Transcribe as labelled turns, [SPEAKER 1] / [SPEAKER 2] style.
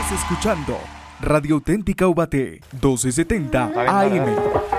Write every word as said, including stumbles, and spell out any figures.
[SPEAKER 1] Estás escuchando Radio Auténtica Ubaté, doce setenta A M.